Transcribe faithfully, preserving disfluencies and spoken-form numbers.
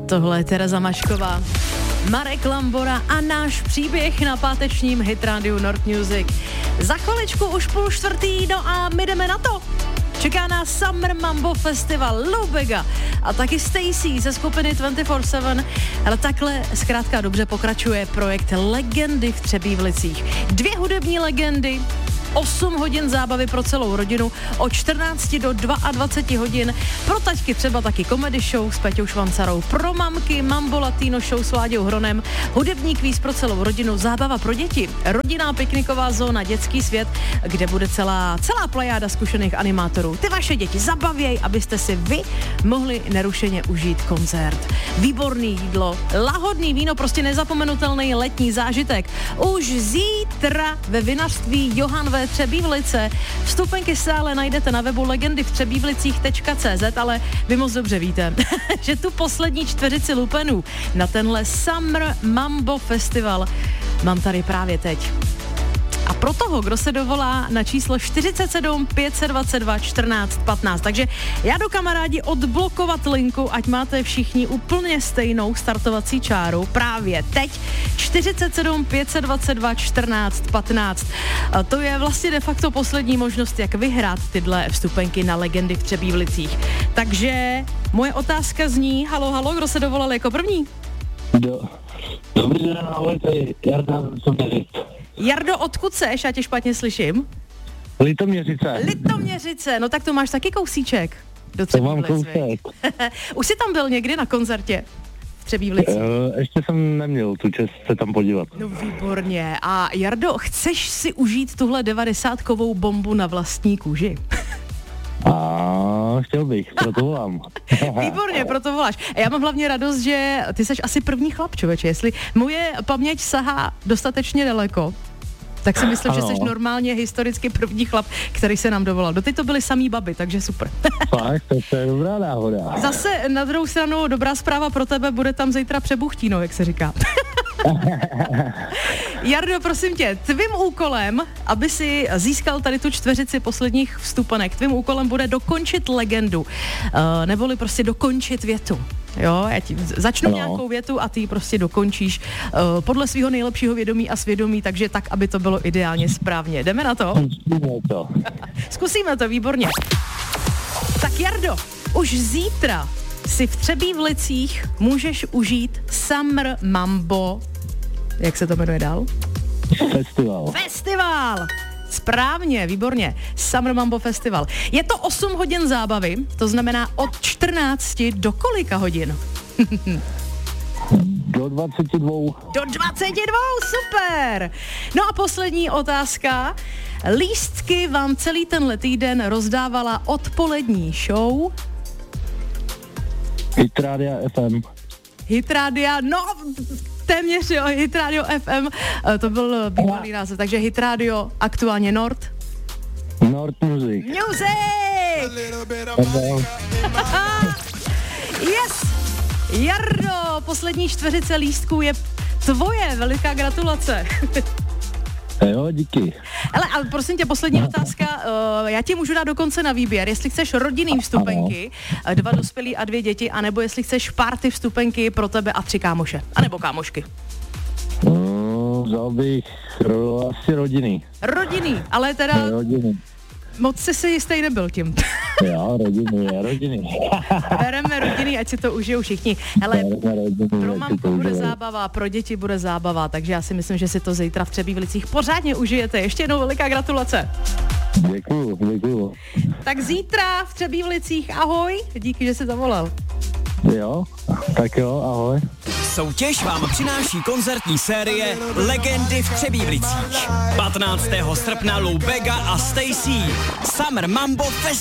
Tohle je Tereza Mašková, Marek Lambora a náš příběh na pátečním Hit Radio Nord Music. Za chviličku už půl čtvrtý, no a my jdeme na to. Čeká nás Summer Mambo Festival, Lou Bega a taky Stacy ze skupiny dvacet čtyři sedm. Ale takhle zkrátka dobře pokračuje projekt Legendy v Třebíšlicích. Dvě hudební legendy, osm hodin zábavy pro celou rodinu, od čtrnácti do dvaceti dvou hodin. Pro taťky třeba taky comedy show s Peťou Švancarou, pro mamky Mambo Latino show s Láďou Hronem, hudební kvíz pro celou rodinu, zábava pro děti, rodinná pikniková zóna, dětský svět, kde bude celá, celá plejáda zkušených animátorů. Ty vaše děti zabavěj, abyste si vy mohli nerušeně užít koncert. Výborný jídlo, lahodný víno, prostě nezapomenutelný letní zážitek. Už zítra ve vinařství Johan ve Třebíšlice. Vstupenky stále najdete na webu legendy v třebíšlicích tečka cé zet, ale vy moc dobře víte, že tu poslední čtveřici lupenů na tenhle Summer Mambo Festival mám tady právě teď. A pro toho, kdo se dovolá na číslo čtyřicet sedm pět set dvacet dva čtrnáct patnáct. Takže já jdu, kamarádi, odblokovat linku, ať máte všichni úplně stejnou startovací čáru. Právě teď čtyřicet sedm pět set dvacet dva čtrnáct patnáct. A to je vlastně de facto poslední možnost, jak vyhrát tyhle vstupenky na Legendy v Třebíšlicích. Takže moje otázka zní, halo, halo, kdo se dovolal jako první? Do, dobrý den, ahoj, to je Jarda, co mě říct. Jardo, odkud seš? Já tě špatně slyším. Litoměřice. Litoměřice, no tak to máš taky kousíček. Do To mám kousek. Už jsi tam byl někdy na koncertě v Třebíšlicích? Uh, ještě jsem neměl tu čest se tam podívat. No výborně. A Jardo, chceš si užít tuhle devadesátkovou bombu na vlastní kůži? A chtěl bych, proto volám. Výborně, proto voláš. A já mám hlavně radost, že ty seš asi první chlap, člověče. Jestli moje paměť sahá dostatečně daleko, tak si myslím, ano, že jsi normálně historicky první chlap, který se nám dovolal. Doteď to byly samý baby, takže super. Fakt, to je dobrá náhoda. Zase na druhou stranu dobrá zpráva pro tebe, bude tam zítra přebuchtíno, jak se říká. Jardo, prosím tě, tvým úkolem, aby si získal tady tu čtveřici posledních vstupenek, tvým úkolem bude dokončit legendu, uh, neboli prostě dokončit větu. Jo, já ti začnu no. nějakou větu a ty ji prostě dokončíš uh, podle svého nejlepšího vědomí a svědomí, takže tak, aby to bylo ideálně správně. Jdeme na to? Zkusíme to. Zkusíme to, výborně. Tak Jardo, už zítra si v Třebíšlicích můžeš užít Summer Mambo, jak se to jmenuje dál? Festival. Festival! Správně, výborně. Summer Mambo Festival. Je to osm hodin zábavy, to znamená od čtrnácti do kolika hodin? Do dvaceti dvou. Do dvaceti dvou, super! No a poslední otázka. Lístky vám celý tenhle týden rozdávala odpolední show Hit Radio F M. Hit Radio, no téměř jo, Hit Radio F M, to byl bývalý název, takže Hit Radio, aktuálně Nord. Nord Music. Music! Yes! Jardo, poslední čtveřice lístků je tvoje, veliká gratulace. Jo, díky. Ale, ale prosím tě, poslední otázka, uh, já ti můžu dát dokonce na výběr, jestli chceš rodinný vstupenky, ano. dva dospělí a dvě děti, anebo jestli chceš party vstupenky pro tebe a tři kámoše, anebo kámošky. No, vzal bych ro, asi rodiny. Rodinný, ale teda rodiny. Moc jsi si jistý nebyl tím. Jo, rodiny, rodiny. Bereme rodiny, ať si to užijou všichni. Hele, rodiny, pro mamku bude zábava, pro děti bude zábava, takže já si myslím, že si to zítra v Třebíšlicích pořádně užijete. Ještě jednou veliká gratulace. Děkuju, děkuju. Tak zítra v Třebíšlicích, ahoj, díky, že jsi zavolal. Jo, tak jo, ahoj. Soutěž vám přináší koncertní série Legendy v Třebíšlicích. patnáctého srpna Lou Bega a Stacy. Summer Mambo Festival.